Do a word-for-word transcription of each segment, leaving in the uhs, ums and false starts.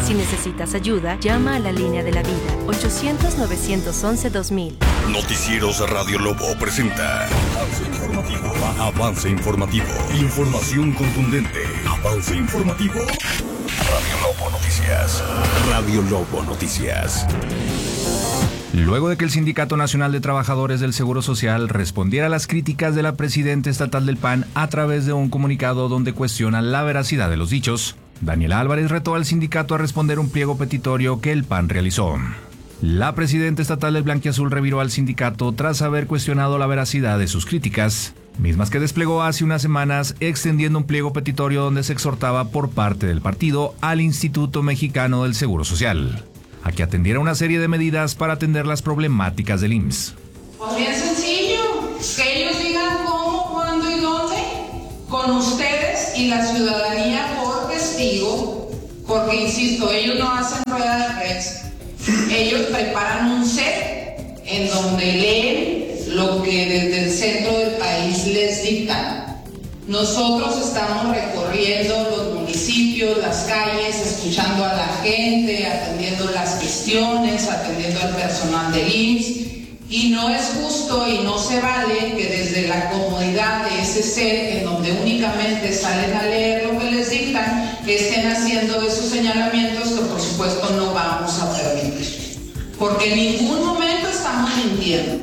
Si necesitas ayuda, llama a la línea de la vida, ochocientos, novecientos once, dos mil. Noticieros Radio Lobo presenta Avance Informativo. Avance Informativo. Información contundente. Avance Informativo. Radio Lobo Noticias. Radio Lobo Noticias. Luego de que el Sindicato Nacional de Trabajadores del Seguro Social respondiera a las críticas de la presidenta estatal del P A N a través de un comunicado donde cuestiona la veracidad de los dichos, Daniela Álvarez retó al sindicato a responder un pliego petitorio que el P A N realizó. La presidenta estatal del Blanquiazul reviró al sindicato tras haber cuestionado la veracidad de sus críticas, mismas que desplegó hace unas semanas extendiendo un pliego petitorio donde se exhortaba por parte del partido al Instituto Mexicano del Seguro Social a que atendiera una serie de medidas para atender las problemáticas del I M S S. Pues bien sencillo, que ellos digan cómo, cuándo y dónde, con ustedes y la ciudadanía por testigo, porque insisto, ellos no hacen rueda de prensa, ellos preparan un set en donde leen lo que desde el centro del país les dictan. Nosotros estamos recorriendo los municipios, las calles, escuchando a la gente, atendiendo las cuestiones, atendiendo al personal del I M S S, y no es justo y no se vale que desde la comodidad de ese set, en donde únicamente salen a leer lo que les dictan, que estén haciendo esos señalamientos que por supuesto no vamos a permitir, porque en ningún momento estamos mintiendo.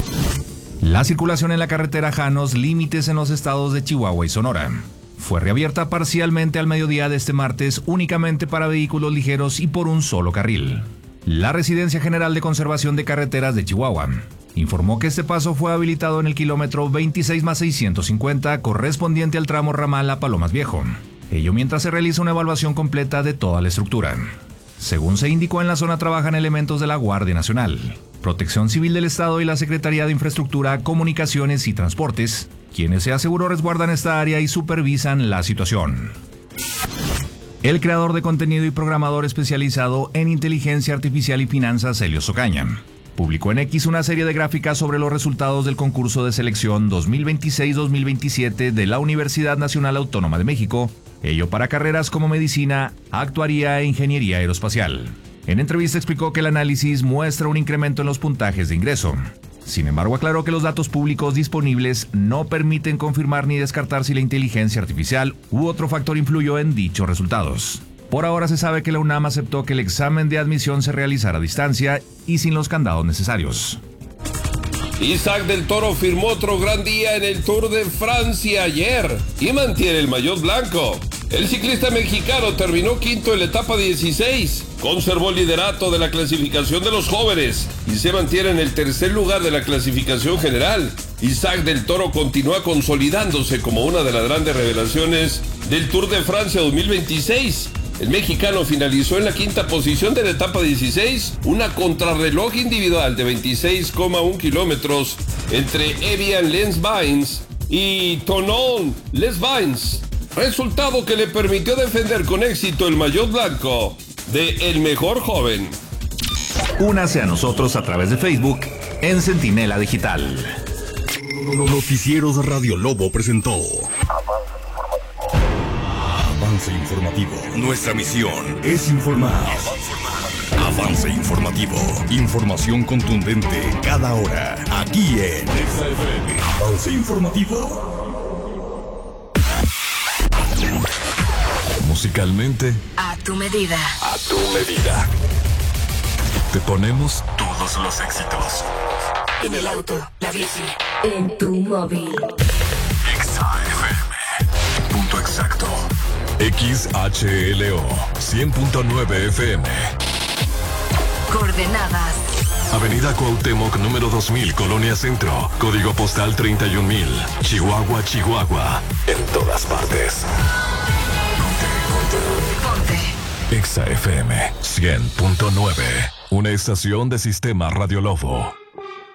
La circulación en la carretera Janos, límites en los estados de Chihuahua y Sonora, fue reabierta parcialmente al mediodía de este martes únicamente para vehículos ligeros y por un solo carril. La Residencia General de Conservación de Carreteras de Chihuahua informó que este paso fue habilitado en el kilómetro veintiséis más seiscientos cincuenta correspondiente al tramo ramal a Palomas Viejo, ello mientras se realiza una evaluación completa de toda la estructura. Según se indicó, en la zona trabajan elementos de la Guardia Nacional, Protección Civil del Estado y la Secretaría de Infraestructura, Comunicaciones y Transportes, quienes se aseguró resguardan esta área y supervisan la situación. El creador de contenido y programador especializado en inteligencia artificial y finanzas, Helios Ocaña, publicó en X una serie de gráficas sobre los resultados del concurso de selección dos mil veintiséis dos mil veintisiete de la Universidad Nacional Autónoma de México, ello para carreras como medicina, actuaría e ingeniería aeroespacial. En entrevista explicó que el análisis muestra un incremento en los puntajes de ingreso. Sin embargo, aclaró que los datos públicos disponibles no permiten confirmar ni descartar si la inteligencia artificial u otro factor influyó en dichos resultados. Por ahora se sabe que la UNAM aceptó que el examen de admisión se realizara a distancia y sin los candados necesarios. Isaac del Toro firmó otro gran día en el Tour de Francia ayer y mantiene el maillot blanco. El ciclista mexicano terminó quinto en la etapa dieciséis, conservó el liderato de la clasificación de los jóvenes y se mantiene en el tercer lugar de la clasificación general. Isaac del Toro continúa consolidándose como una de las grandes revelaciones del Tour de Francia dos mil veintiséis. El mexicano finalizó en la quinta posición de la etapa dieciséis, una contrarreloj individual de veintiséis coma uno kilómetros entre Evian Les-Bains y Tonon Les-Bains, resultado que le permitió defender con éxito el maillot blanco de el mejor joven. Únase a nosotros a través de Facebook en Centinela Digital. Noticieros Radio Lobo presentó Avance Informativo. Nuestra misión es informar. Avance Informativo. Información contundente cada hora. Aquí en Avance Informativo. Musicalmente, A tu medida. a tu medida. Te ponemos todos los éxitos. En el auto, la bici, en tu móvil. X A F M. Punto exacto. X H L O cien punto nueve F M. Coordenadas. Avenida Cuauhtémoc número dos mil, Colonia Centro. Código postal treinta y un mil. Chihuahua, Chihuahua. En todas partes. Ponte. X A F M cien punto nueve. Una estación de Sistema Radio Lobo.